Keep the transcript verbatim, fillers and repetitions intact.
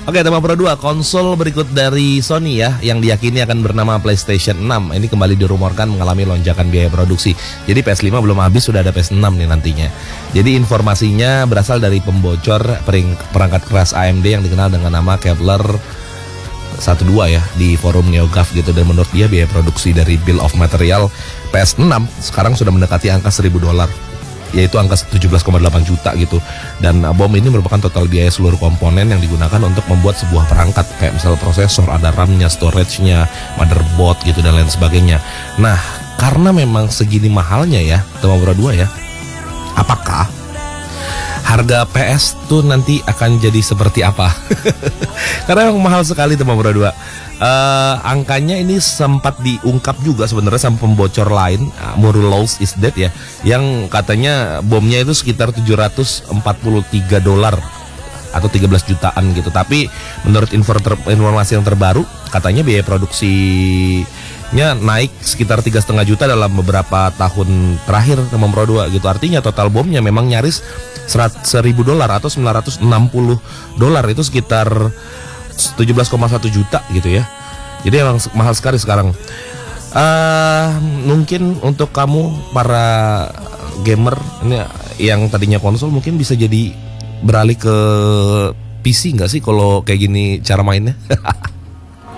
Oke, tema Pro dua, konsol berikut dari Sony ya, yang diyakini akan bernama PlayStation enam. Ini kembali dirumorkan mengalami lonjakan biaya produksi. Jadi P S lima belum habis, sudah ada P S enam nih nantinya. Jadi informasinya berasal dari pembocor perangkat keras A M D yang dikenal dengan nama Kevlar satu dua ya, di forum NeoGAF gitu. Dan menurut dia biaya produksi dari bill of material P S enam sekarang sudah mendekati angka seribu dolar, yaitu angka tujuh belas koma delapan juta gitu. Dan uh, bom ini merupakan total biaya seluruh komponen yang digunakan untuk membuat sebuah perangkat, kayak misal prosesor, ada RAM-nya, storage-nya, motherboard gitu dan lain sebagainya. Nah, karena memang segini mahalnya ya tema Pro dua ya, apakah harga P S tuh nanti akan jadi seperti apa? Karena memang mahal sekali tema Pro dua. Uh, angkanya ini sempat diungkap juga sebenarnya sama pembocor lain, uh, Murlows is Dead ya, yang katanya bomnya itu sekitar tujuh ratus empat puluh tiga dolar atau tiga belas jutaan gitu. Tapi menurut informasi yang terbaru, katanya biaya produksinya naik sekitar tiga setengah juta dalam beberapa tahun terakhir tema Pro dua gitu. Artinya total bomnya memang nyaris seribu dolar atau sembilan ratus enam puluh dolar, itu sekitar tujuh belas koma satu juta gitu ya. Jadi emang mahal sekali sekarang. uh, Mungkin untuk kamu para gamer ini yang tadinya konsol, mungkin bisa jadi beralih ke P C nggak sih kalau kayak gini cara mainnya?